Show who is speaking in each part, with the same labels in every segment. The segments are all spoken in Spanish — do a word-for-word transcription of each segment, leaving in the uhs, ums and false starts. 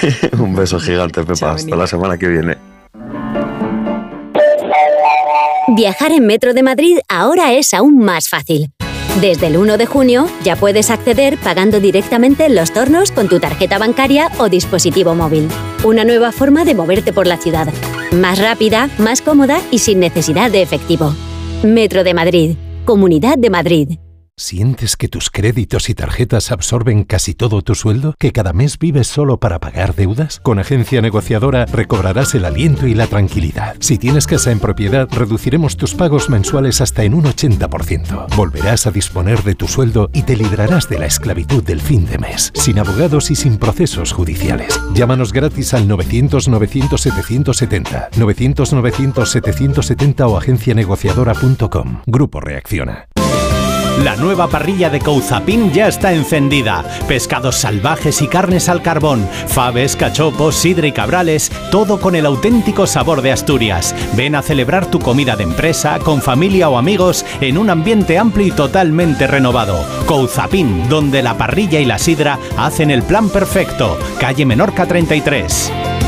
Speaker 1: Un beso gigante, Pepa. Chao, hasta la semana que viene.
Speaker 2: Viajar en Metro de Madrid ahora es aún más fácil. Desde el uno de junio ya puedes acceder pagando directamente en los tornos con tu tarjeta bancaria o dispositivo móvil. Una nueva forma de moverte por la ciudad. Más rápida, más cómoda y sin necesidad de efectivo. Metro de Madrid. Comunidad de Madrid.
Speaker 3: ¿Sientes que tus créditos y tarjetas absorben casi todo tu sueldo? ¿Que cada mes vives solo para pagar deudas? Con Agencia Negociadora recobrarás el aliento y la tranquilidad. Si tienes casa en propiedad, reduciremos tus pagos mensuales hasta en un ochenta por ciento. Volverás a disponer de tu sueldo y te librarás de la esclavitud del fin de mes, sin abogados y sin procesos judiciales. Llámanos gratis al novecientos novecientos setecientos setenta, novecientos novecientos setecientos setenta o agencia negociadora punto com. Grupo Reacciona.
Speaker 4: La nueva parrilla de Couzapin ya está encendida. Pescados salvajes y carnes al carbón, faves, cachopos, sidra y cabrales, todo con el auténtico sabor de Asturias. Ven a celebrar tu comida de empresa, con familia o amigos, en un ambiente amplio y totalmente renovado. Couzapin, donde la parrilla y la sidra hacen el plan perfecto. Calle Menorca treinta y tres.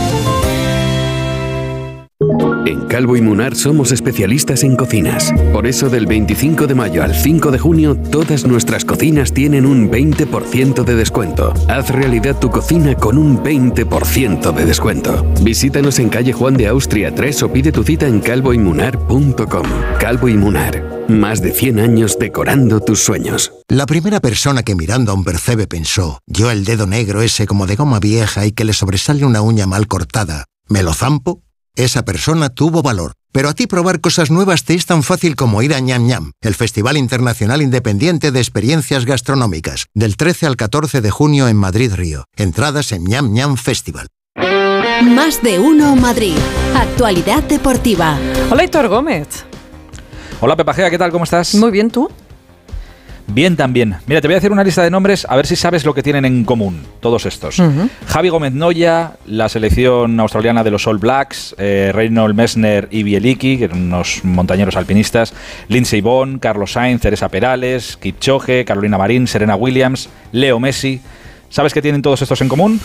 Speaker 5: En Calvo y Munar somos especialistas en cocinas. Por eso del veinticinco de mayo al cinco de junio, todas nuestras cocinas tienen un veinte por ciento de descuento. Haz realidad tu cocina con un veinte por ciento de descuento. Visítanos en calle Juan de Austria tres o pide tu cita en calvo y munar punto com. Calvo y Munar. Más de cien años decorando tus sueños.
Speaker 6: La primera persona que mirando a un percebe pensó, yo el dedo negro ese como de goma vieja y que le sobresale una uña mal cortada, ¿me lo zampo? Esa persona tuvo valor. Pero a ti probar cosas nuevas te es tan fácil como ir a Ñam Ñam, el Festival Internacional Independiente de Experiencias Gastronómicas, del trece al catorce de junio en Madrid Río. Entradas en Ñam Ñam Festival.
Speaker 7: Más de uno Madrid. Actualidad deportiva.
Speaker 8: Hola, Héctor Gómez.
Speaker 9: Hola, Pepa Gea, ¿qué tal? ¿Cómo estás?
Speaker 8: Muy bien, ¿tú?
Speaker 9: Bien también. Mira, te voy a hacer una lista de nombres a ver si sabes lo que tienen en común todos estos. Uh-huh. Javi Gómez Noya, la selección australiana de los All Blacks, eh, Reynold Messner y Bieliki, que eran unos montañeros alpinistas, Lindsey Vonn, Carlos Sainz, Teresa Perales, Kipchoge, Carolina Marín, Serena Williams, Leo Messi. ¿Sabes qué tienen todos estos en común?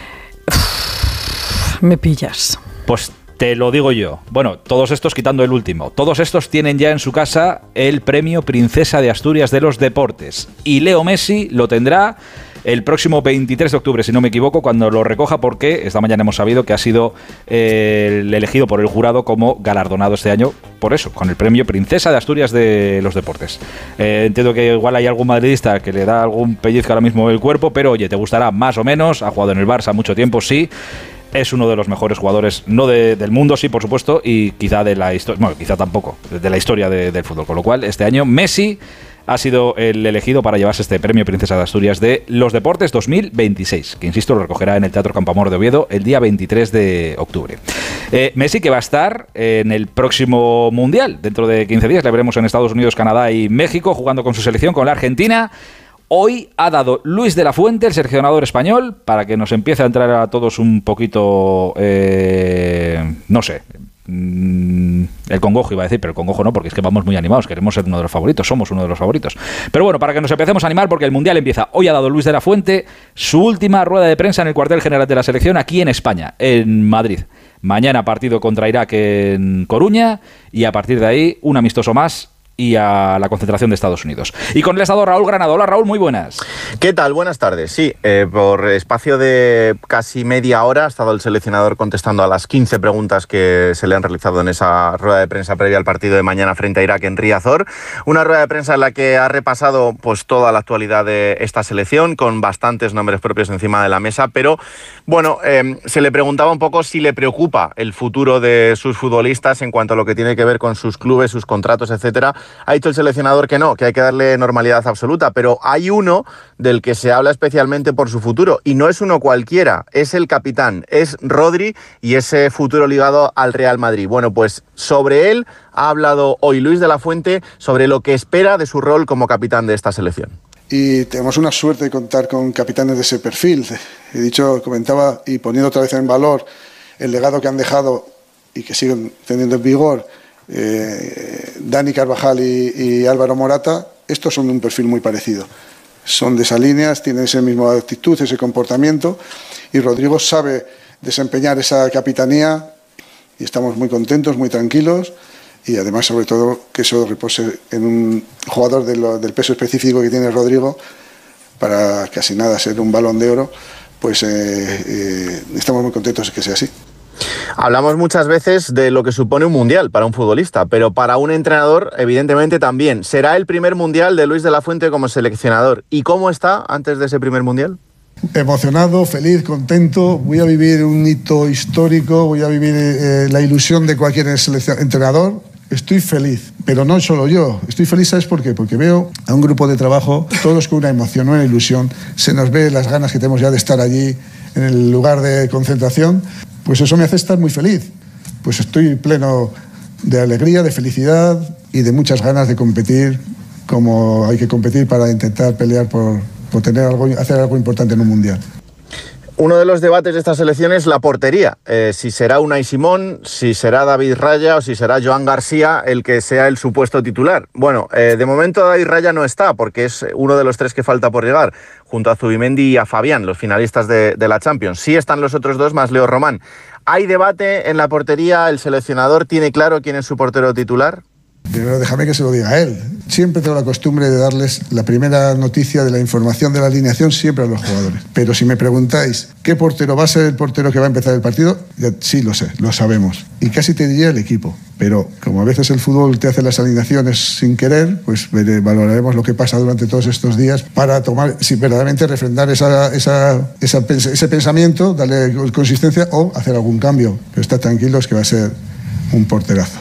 Speaker 8: Me pillas.
Speaker 9: Pues te lo digo yo. Bueno, todos estos quitando el último. Todos estos tienen ya en su casa el premio Princesa de Asturias de los Deportes. Y Leo Messi lo tendrá el próximo veintitrés de octubre, si no me equivoco, cuando lo recoja, porque esta mañana hemos sabido que ha sido eh, el elegido por el jurado como galardonado este año, por eso, con el premio Princesa de Asturias de los Deportes. Eh, entiendo que igual hay algún madridista que le da algún pellizco ahora mismo el cuerpo, pero oye, te gustará más o menos. Ha jugado en el Barça mucho tiempo, sí. Es uno de los mejores jugadores, no de, del mundo, sí, por supuesto, y quizá de la historia, bueno, quizá tampoco, de la historia de, del fútbol. Con lo cual, este año Messi ha sido el elegido para llevarse este premio Princesa de Asturias de los Deportes dos mil veintiséis, que insisto, lo recogerá en el Teatro Campoamor de Oviedo el día veintitrés de octubre. Eh, Messi, que va a estar en el próximo Mundial, dentro de quince días, le veremos en Estados Unidos, Canadá y México, jugando con su selección, con la Argentina. Hoy ha dado Luis de la Fuente, el seleccionador español, para que nos empiece a entrar a todos un poquito, eh, no sé, mm, el congojo iba a decir, pero el congojo no, porque es que vamos muy animados, queremos ser uno de los favoritos, somos uno de los favoritos. Pero bueno, para que nos empecemos a animar, porque el Mundial empieza. Hoy ha dado Luis de la Fuente su última rueda de prensa en el cuartel general de la selección aquí en España, en Madrid. Mañana partido contra Irak en Coruña y a partir de ahí un amistoso más y a la concentración de Estados Unidos. Y con el estado Raúl Granado. Hola, Raúl, muy buenas.
Speaker 10: ¿Qué tal? Buenas tardes. Sí, eh, por espacio de casi media hora ha estado el seleccionador contestando a las quince preguntas que se le han realizado en esa rueda de prensa previa al partido de mañana frente a Irak en Riazor. Una rueda de prensa en la que ha repasado pues toda la actualidad de esta selección, con bastantes nombres propios encima de la mesa, pero bueno, eh, se le preguntaba un poco si le preocupa el futuro de sus futbolistas en cuanto a lo que tiene que ver con sus clubes, sus contratos, etcétera. Ha dicho el seleccionador que no, que hay que darle normalidad absoluta, pero hay uno del que se habla especialmente por su futuro, y no es uno cualquiera, es el capitán, es Rodri y ese futuro ligado al Real Madrid. Bueno, pues sobre él ha hablado hoy Luis de la Fuente, sobre lo que espera de su rol como capitán de esta selección.
Speaker 11: Y tenemos una suerte de contar con capitanes de ese perfil. He dicho, comentaba, y poniendo otra vez en valor el legado que han dejado y que siguen teniendo en vigor Eh, Dani Carvajal y, y Álvaro Morata. Estos son de un perfil muy parecido, son de esa línea, tienen esa misma actitud, ese comportamiento, y Rodrigo sabe desempeñar esa capitanía y estamos muy contentos, muy tranquilos y además sobre todo que eso repose en un jugador de lo, del peso específico que tiene Rodrigo para casi nada ser un Balón de Oro, pues eh, eh, estamos muy contentos de que sea así.
Speaker 10: Hablamos muchas veces de lo que supone un mundial para un futbolista, pero para un entrenador evidentemente también. ¿Será el primer mundial de Luis de la Fuente como seleccionador? ¿Y cómo está antes de ese primer mundial?
Speaker 11: Emocionado, feliz, contento. Voy a vivir un hito histórico, voy a vivir eh, la ilusión de cualquier entrenador. Estoy feliz, pero no solo yo. Estoy feliz, ¿sabes por qué? Porque veo a un grupo de trabajo, todos con una emoción, una ilusión. Se nos ve las ganas que tenemos ya de estar allí en el lugar de concentración. Pues eso me hace estar muy feliz. Pues estoy pleno de alegría, de felicidad y de muchas ganas de competir como hay que competir para intentar pelear por, por tener algo, hacer algo importante en un mundial.
Speaker 10: Uno de los debates de esta selección es la portería. Eh, si será Unai Simón, si será David Raya o si será Joan García el que sea el supuesto titular. Bueno, eh, de momento David Raya no está porque es uno de los tres que falta por llegar, junto a Zubimendi y a Fabián, los finalistas de, de la Champions. Sí están los otros dos, más Leo Román. ¿Hay debate en la portería? ¿El seleccionador tiene claro quién es su portero titular?
Speaker 11: Primero déjame que se lo diga a él. Siempre tengo la costumbre de darles la primera noticia de la información de la alineación siempre a los jugadores. Pero si me preguntáis qué portero va a ser el portero que va a empezar el partido, ya, sí lo sé, lo sabemos. Y casi te diría el equipo. Pero como a veces el fútbol te hace las alineaciones sin querer, pues valoraremos lo que pasa durante todos estos días para tomar, si verdaderamente refrendar esa, esa, esa, ese pensamiento, darle consistencia o hacer algún cambio. Pero estad tranquilos que va a ser un porterazo.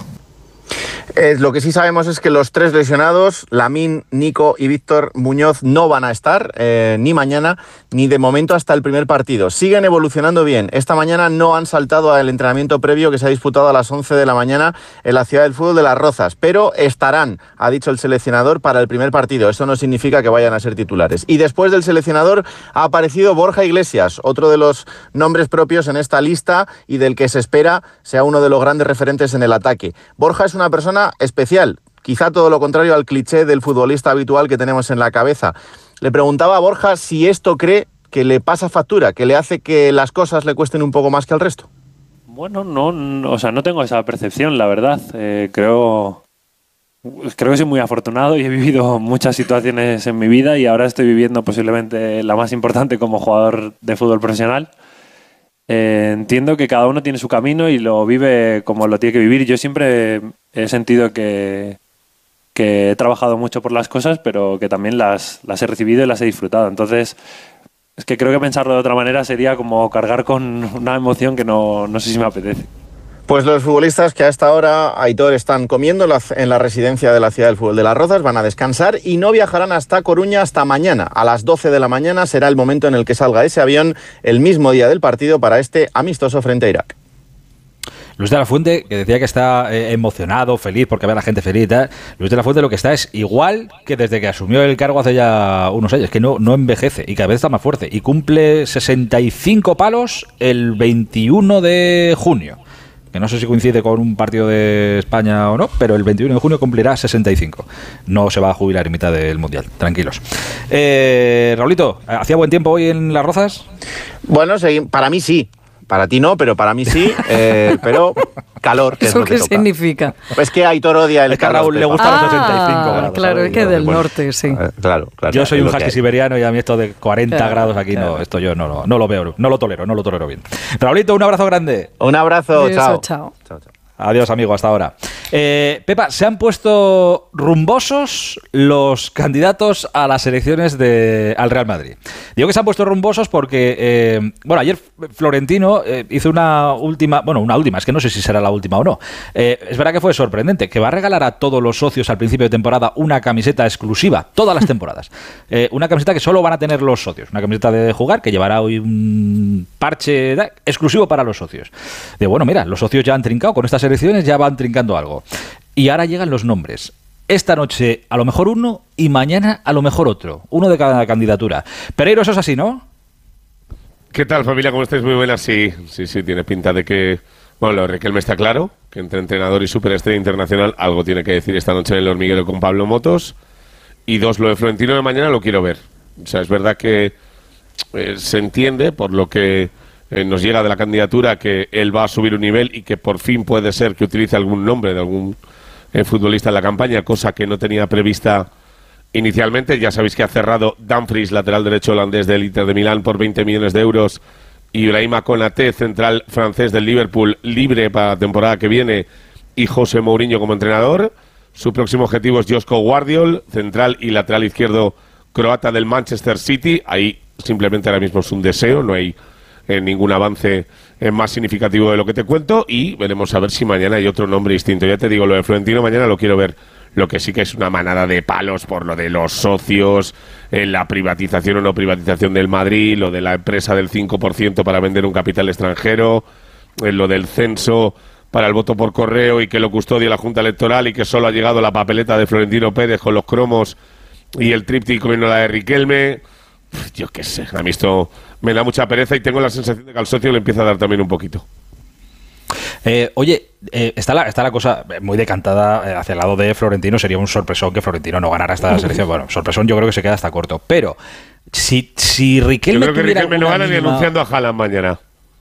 Speaker 10: Eh, lo que sí sabemos es que los tres lesionados, Lamine, Nico y Víctor Muñoz, no van a estar eh, ni mañana ni de momento hasta el primer partido. Siguen evolucionando bien. Esta mañana no han saltado al entrenamiento previo que se ha disputado a las once de la mañana en la Ciudad del Fútbol de Las Rozas, pero estarán, ha dicho el seleccionador, para el primer partido. Eso no significa que vayan a ser titulares. Y después del seleccionador ha aparecido Borja Iglesias, otro de los nombres propios en esta lista y del que se espera sea uno de los grandes referentes en el ataque. Borja es una persona especial, quizá todo lo contrario al cliché del futbolista habitual que tenemos en la cabeza. Le preguntaba a Borja si esto cree que le pasa factura, que le hace que las cosas le cuesten un poco más que al resto.
Speaker 12: Bueno, no, no o sea, no tengo esa percepción, la verdad. Eh, creo, creo que soy muy afortunado y he vivido muchas situaciones en mi vida y ahora estoy viviendo posiblemente la más importante como jugador de fútbol profesional. Eh, entiendo que cada uno tiene su camino y lo vive como lo tiene que vivir. Yo siempre he sentido que, que he trabajado mucho por las cosas, pero que también las, las he recibido y las he disfrutado. Entonces, es que creo que pensarlo de otra manera sería como cargar con una emoción que no, no sé si me apetece.
Speaker 10: Pues los futbolistas que a esta hora, Aitor, están comiendo en la residencia de la Ciudad del Fútbol de Las Rozas, van a descansar y no viajarán hasta Coruña hasta mañana. A las doce de la mañana será el momento en el que salga ese avión el mismo día del partido para este amistoso frente a Irak.
Speaker 9: Luis de la Fuente, que decía que está eh, emocionado, feliz, porque ve a la gente feliz y tal. Luis de la Fuente lo que está es igual que desde que asumió el cargo hace ya unos años, que no, no envejece y cada vez está más fuerte. Y cumple sesenta y cinco palos el veintiuno de junio. Que no sé si coincide con un partido de España o no, pero el veintiuno de junio cumplirá sesenta y cinco. No se va a jubilar en mitad del Mundial, tranquilos. Eh, Raulito, ¿hacía buen tiempo hoy en Las Rozas?
Speaker 10: Bueno, para mí sí. Para ti no, pero para mí sí. Eh, pero calor, que
Speaker 8: ¿Eso
Speaker 10: es lo que
Speaker 8: qué
Speaker 10: toca.
Speaker 8: significa?
Speaker 10: Es que a Aitor odia el
Speaker 9: es que a
Speaker 10: calor.
Speaker 9: Raúl le gustan
Speaker 8: ah,
Speaker 9: los sesenta y cinco grados.
Speaker 8: Claro, es que del
Speaker 10: bueno,
Speaker 8: norte, sí.
Speaker 10: Eh, claro, claro.
Speaker 9: Yo soy un husky
Speaker 10: que
Speaker 9: siberiano y a mí esto de cuarenta
Speaker 8: claro,
Speaker 9: grados aquí
Speaker 8: claro.
Speaker 9: no, esto yo no, no, no lo veo, no lo tolero, no lo tolero bien. Raulito, un abrazo grande.
Speaker 10: Un abrazo,
Speaker 8: Beso,
Speaker 10: chao.
Speaker 8: chao.
Speaker 10: Chao, chao.
Speaker 9: Adiós, amigo, hasta ahora. Eh, Pepa, se han puesto rumbosos los candidatos a las elecciones de, al Real Madrid. Digo que se han puesto rumbosos porque, eh, bueno, ayer Florentino eh, hizo una última, bueno, una última, es que no sé si será la última o no. Eh, es verdad que fue sorprendente, que va a regalar a todos los socios al principio de temporada una camiseta exclusiva, todas las temporadas. Eh, una camiseta que solo van a tener los socios, una camiseta de jugar que llevará hoy un parche eh, exclusivo para los socios. Digo, bueno, mira, los socios ya han trincado con estas elecciones, ya van trincando algo. Y ahora llegan los nombres. Esta noche a lo mejor uno y mañana a lo mejor otro. Uno de cada candidatura. Pereiro, eso es así, ¿no?
Speaker 13: ¿Qué tal, familia? ¿Cómo estáis? Muy buenas. Sí, sí, sí, tiene pinta de que... Bueno, lo de Riquelme está claro, que entre entrenador y superestrella internacional algo tiene que decir esta noche en el hormiguero con Pablo Motos. Y dos, lo de Florentino de mañana lo quiero ver. O sea, es verdad que eh, se entiende, por lo que eh, nos llega de la candidatura, que él va a subir un nivel y que por fin puede ser que utilice algún nombre de algún eh, futbolista en la campaña, cosa que no tenía prevista inicialmente. Ya sabéis que ha cerrado Dumfries, lateral derecho holandés del Inter de Milán, por veinte millones de euros, y Ibrahima Konaté, central francés del Liverpool, libre para la temporada que viene, y José Mourinho como entrenador. Su próximo objetivo es Josko Guardiol, central y lateral izquierdo croata del Manchester City. Ahí simplemente ahora mismo es un deseo, no hay eh, ningún avance eh, más significativo de lo que te cuento, y veremos a ver si mañana hay otro nombre distinto. Ya te digo, lo de Florentino mañana lo quiero ver. Lo que sí que es una manada de palos por lo de los socios, eh, la privatización o no privatización del Madrid, lo de la empresa del cinco por ciento para vender un capital extranjero, eh, lo del censo para el voto por correo y que lo custodia la Junta Electoral y que solo ha llegado la papeleta de Florentino Pérez con los cromos y el tríptico y no la de Riquelme. Yo qué sé, a mí esto me da mucha pereza y tengo la sensación de que al socio le empieza a dar también un poquito.
Speaker 9: Eh, oye, eh, está, la, está la cosa muy decantada eh, hacia el lado de Florentino. Sería un sorpresón que Florentino no ganara esta selección. Bueno, sorpresón yo creo que se queda hasta corto. Pero si, si Riquelme
Speaker 13: Yo creo que Riquelme no gana ni anunciando a Haaland mañana.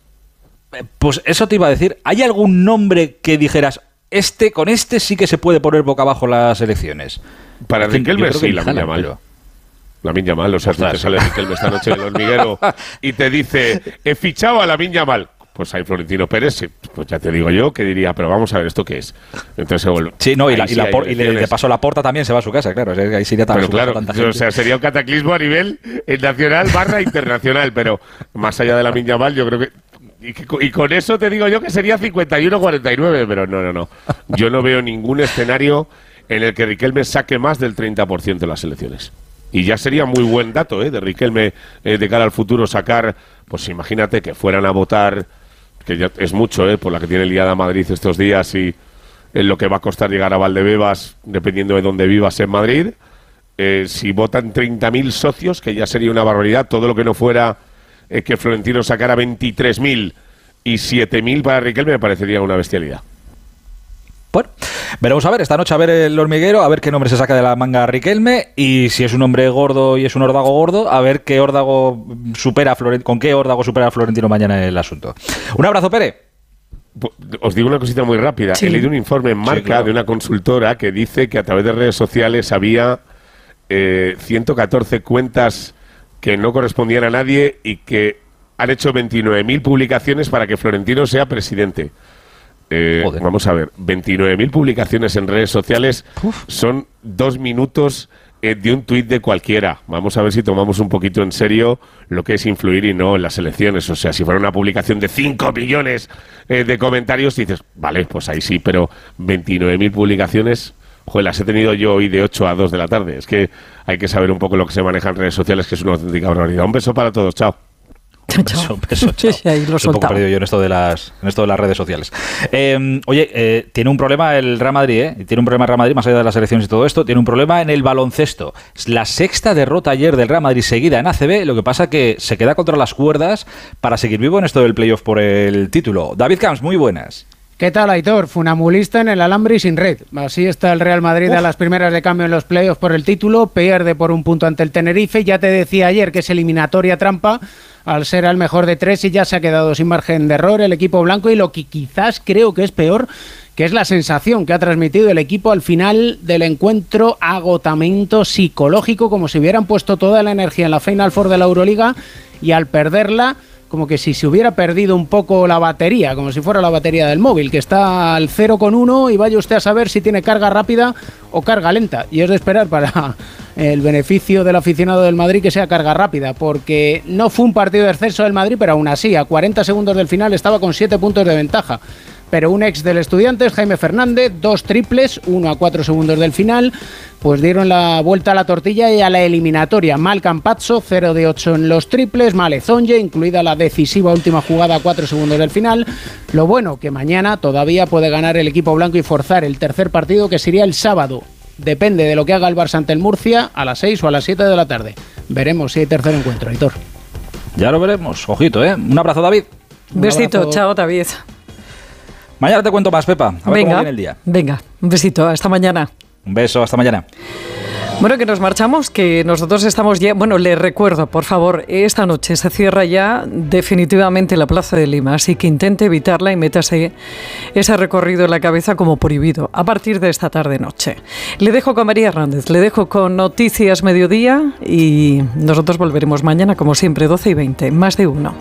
Speaker 9: Pues eso te iba a decir. ¿Hay algún nombre que dijeras, este con este sí que se puede poner boca abajo las elecciones?
Speaker 13: Para Riquelme sí, la Lamine Yamal. Lamine Yamal, o sea, tú te sale Riquelme esta noche en el hormiguero y te dice, he fichado a Lamine Yamal. Pues hay Florentino Pérez, pues ya te digo yo que diría, pero vamos a ver, ¿esto qué es? Entonces se vuelve.
Speaker 9: Sí, no, y, la,
Speaker 13: sí
Speaker 9: y, la por, y le, de paso la Porta también se va a su casa, claro. Ahí sería tan,
Speaker 13: pero claro, o sea, sería un cataclismo a nivel nacional barra internacional, pero más allá de la Lamine Yamal, yo creo que y, y con eso te digo yo que sería cincuenta y uno cuarenta y nueve, pero no, no, no. Yo no veo ningún escenario en el que Riquelme saque más del treinta por ciento en las elecciones. Y ya sería muy buen dato, ¿eh? De Riquelme eh, de cara al futuro sacar, pues imagínate que fueran a votar, que ya es mucho, ¿eh? Por la que tiene liada Madrid estos días y en lo que va a costar llegar a Valdebebas, dependiendo de dónde vivas en Madrid. Eh, si votan treinta mil socios, que ya sería una barbaridad, todo lo que no fuera eh, que Florentino sacara veintitrés mil y siete mil para Riquelme me parecería una bestialidad.
Speaker 9: Bueno, veremos a ver, esta noche a ver el hormiguero, a ver qué nombre se saca de la manga Riquelme, y si es un hombre gordo y es un órdago gordo, a ver qué órdago supera a Florentino, con qué órdago supera a Florentino mañana el asunto. Un abrazo, Pere.
Speaker 13: Os digo una cosita muy rápida. Sí. He leído un informe en Marca, sí, claro, de una consultora que dice que a través de redes sociales había eh, ciento catorce cuentas que no correspondían a nadie y que han hecho veintinueve mil publicaciones para que Florentino sea presidente. Eh, vamos a ver, veintinueve mil publicaciones en redes sociales. Uf. Son dos minutos eh, de un tuit de cualquiera. Vamos a ver si tomamos un poquito en serio lo que es influir y no en las elecciones. O sea, si fuera una publicación de cinco millones eh, de comentarios, dices, vale, pues ahí sí, pero veintinueve mil publicaciones, joder, las he tenido yo hoy de ocho a dos de la tarde. Es que hay que saber un poco lo que se maneja en redes sociales, que es una auténtica barbaridad. Un beso para todos, chao.
Speaker 9: Un beso, un beso, chao. Sí, ahí lo Estoy un poco perdido yo en esto de las, en esto de las redes sociales. Eh, oye, eh, tiene un problema el Real Madrid, ¿eh? Tiene un problema el Real Madrid, más allá de las elecciones y todo esto. Tiene un problema en el baloncesto. Es la sexta derrota ayer del Real Madrid seguida en A C B. Lo que pasa que se queda contra las cuerdas para seguir vivo en esto del playoff por el título. David Camps, muy buenas.
Speaker 14: ¿Qué tal, Aitor? Funambulista en el alambre y sin red. Así está el Real Madrid Uf. a las primeras de cambio en los playoffs por el título. Pierde por un punto ante el Tenerife. Ya te decía ayer que es eliminatoria trampa al ser al mejor de tres y ya se ha quedado sin margen de error el equipo blanco. Y lo que quizás creo que es peor, que es la sensación que ha transmitido el equipo al final del encuentro, agotamiento psicológico, como si hubieran puesto toda la energía en la Final Four de la Euroliga y al perderla, como que si se hubiera perdido un poco la batería, como si fuera la batería del móvil, que está al cero coma uno y vaya usted a saber si tiene carga rápida o carga lenta. Y es de esperar para el beneficio del aficionado del Madrid que sea carga rápida, porque no fue un partido de ascenso del Madrid, pero aún así, a cuarenta segundos del final estaba con siete puntos de ventaja. Pero un ex del Estudiantes, Jaime Fernández, dos triples, uno a cuatro segundos del final, pues dieron la vuelta a la tortilla y a la eliminatoria. Mal Campazzo, cero de ocho en los triples, Malezonje, incluida la decisiva última jugada a cuatro segundos del final. Lo bueno, que mañana todavía puede ganar el equipo blanco y forzar el tercer partido, que sería el sábado. Depende de lo que haga el Barça ante el Murcia, a las seis o a las siete de la tarde. Veremos si hay tercer encuentro, Aitor.
Speaker 9: Ya lo veremos, ojito, ¿eh? Un abrazo, David.
Speaker 8: Un besito, abrazo. Chao, David.
Speaker 9: Mañana te cuento más, Pepa. A ver
Speaker 8: venga,
Speaker 9: cómo viene el día.
Speaker 8: Venga, un besito. Hasta mañana.
Speaker 9: Un beso, hasta mañana.
Speaker 8: Bueno, que nos marchamos, que nosotros estamos ya... Bueno, les recuerdo, por favor, esta noche se cierra ya definitivamente la Plaza de Lima, así que intente evitarla y métase ese recorrido en la cabeza como prohibido a partir de esta tarde-noche. Le dejo con María Hernández, le dejo con Noticias Mediodía y nosotros volveremos mañana, como siempre, doce y veinte, más de uno.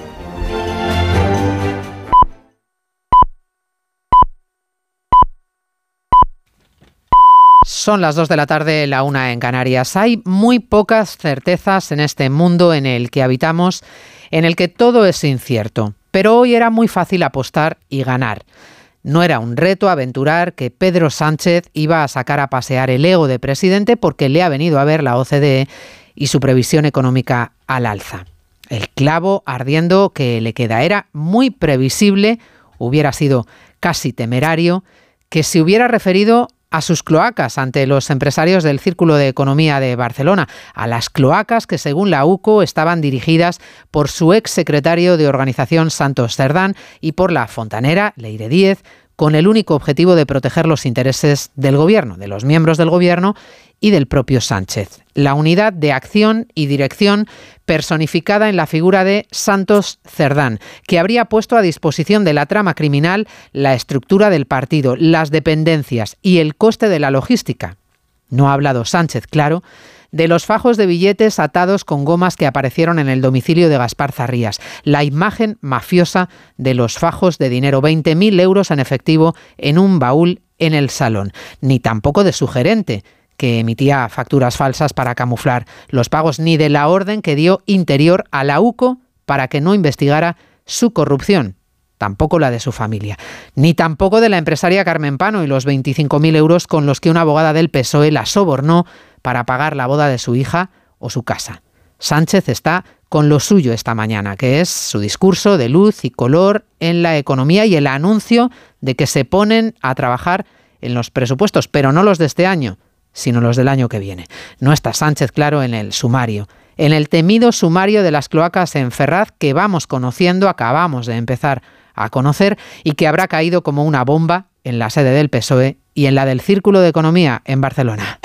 Speaker 15: Son las dos de la tarde, la una en Canarias. Hay muy pocas certezas en este mundo en el que habitamos, en el que todo es incierto. Pero hoy era muy fácil apostar y ganar. No era un reto aventurar que Pedro Sánchez iba a sacar a pasear el ego de presidente porque le ha venido a ver la O C D E y su previsión económica al alza. El clavo ardiendo que le queda era muy previsible, hubiera sido casi temerario, que se hubiera referido a sus cloacas ante los empresarios del Círculo de Economía de Barcelona, a las cloacas que según la U C O estaban dirigidas por su exsecretario de Organización Santos Cerdán y por la fontanera Leire Díez, con el único objetivo de proteger los intereses del gobierno, de los miembros del gobierno y del propio Sánchez. La unidad de acción y dirección personificada en la figura de Santos Cerdán, que habría puesto a disposición de la trama criminal la estructura del partido, las dependencias y el coste de la logística. No ha hablado Sánchez, claro, de los fajos de billetes atados con gomas que aparecieron en el domicilio de Gaspar Zarrías, la imagen mafiosa de los fajos de dinero, veinte mil euros en efectivo en un baúl en el salón, ni tampoco de su gerente, que emitía facturas falsas para camuflar los pagos, ni de la orden que dio Interior a la U C O para que no investigara su corrupción, tampoco la de su familia, ni tampoco de la empresaria Carmen Pano y los veinticinco mil euros con los que una abogada del P S O E la sobornó para pagar la boda de su hija o su casa. Sánchez está con lo suyo esta mañana, que es su discurso de luz y color en la economía y el anuncio de que se ponen a trabajar en los presupuestos, pero no los de este año, sino los del año que viene. No está Sánchez, claro, en el sumario, en el temido sumario de las cloacas en Ferraz que vamos conociendo, acabamos de empezar a conocer y que habrá caído como una bomba en la sede del P S O E y en la del Círculo de Economía en Barcelona.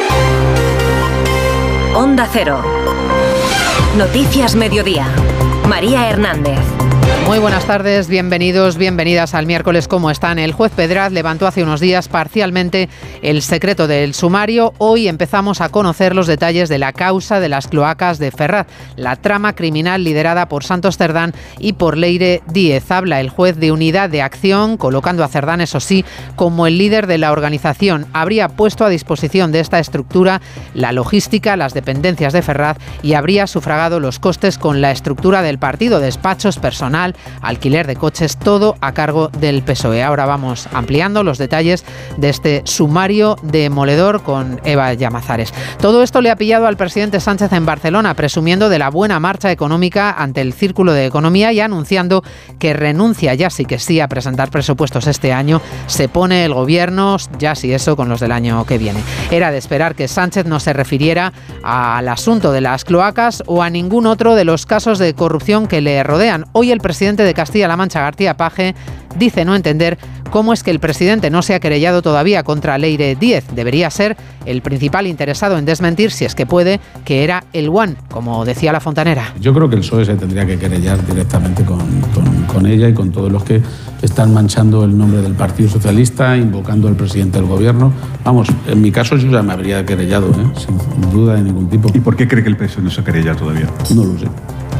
Speaker 16: Onda Cero. Noticias Mediodía. María Hernández.
Speaker 15: Muy buenas tardes, bienvenidos, bienvenidas al miércoles. ¿Cómo están? El juez Pedraz levantó hace unos días parcialmente el secreto del sumario. Hoy empezamos a conocer los detalles de la causa de las cloacas de Ferraz, la trama criminal liderada por Santos Cerdán y por Leire Díez. Habla el juez de unidad de acción, colocando a Cerdán, eso sí, como el líder de la organización. Habría puesto a disposición de esta estructura la logística, las dependencias de Ferraz y habría sufragado los costes con la estructura del partido, despachos, personal, alquiler de coches, todo a cargo del P S O E. Ahora vamos ampliando los detalles de este sumario demoledor con Eva Llamazares. Todo esto le ha pillado al presidente Sánchez en Barcelona, presumiendo de la buena marcha económica ante el Círculo de Economía y anunciando que renuncia ya sí que sí a presentar presupuestos este año. Se pone el gobierno, ya sí eso, con los del año que viene. Era de esperar que Sánchez no se refiriera al asunto de las cloacas o a ningún otro de los casos de corrupción que le rodean. Hoy el presidente de Castilla-La Mancha, García Paje, dice no entender cómo es que el presidente no se ha querellado todavía contra Leire Díez. Debería ser el principal interesado en desmentir, si es que puede, que era el One, como decía la fontanera.
Speaker 17: Yo creo que el P S O E se tendría que querellar directamente con, con, con ella y con todos los que están manchando el nombre del Partido Socialista, invocando al presidente del gobierno. Vamos, en mi caso yo ya me habría querellado, ¿eh? sin duda de ningún tipo.
Speaker 18: ¿Y por qué cree que el P S O E no se ha querellado todavía?
Speaker 17: No lo sé.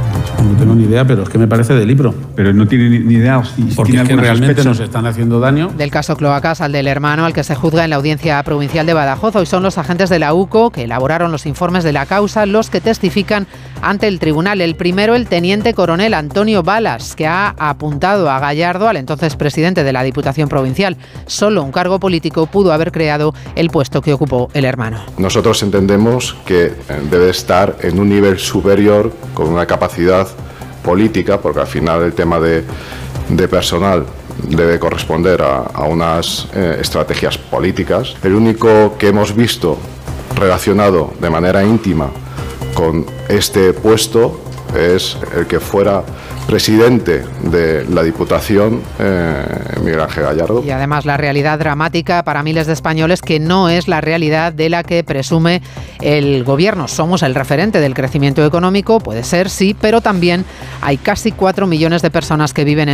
Speaker 17: No tengo ni idea, pero es que me parece de libro.
Speaker 18: Pero no tiene ni idea. Si
Speaker 17: Porque
Speaker 18: tiene
Speaker 17: es que realmente
Speaker 18: sospecha.
Speaker 17: nos están haciendo daño.
Speaker 15: Del caso Cloacas al del hermano, al que se juzga en la Audiencia Provincial de Badajoz. Hoy son los agentes de la U C O que elaboraron los informes de la causa los que testifican ante el tribunal. El primero, el teniente coronel Antonio Balas, que ha apuntado a Gallardo, al entonces presidente de la Diputación Provincial. Solo un cargo político pudo haber creado el puesto que ocupó el hermano.
Speaker 19: Nosotros entendemos que debe estar en un nivel superior, con una capacidad política, porque al final el tema de, de personal debe corresponder a, a unas eh, estrategias políticas. El único que hemos visto relacionado de manera íntima con este puesto es el que fuera presidente de la Diputación, eh, Miguel Ángel Gallardo.
Speaker 15: Y además la realidad dramática para miles de españoles, que no es la realidad de la que presume el gobierno. Somos el referente del crecimiento económico, puede ser, sí, pero también hay casi cuatro millones de personas que viven en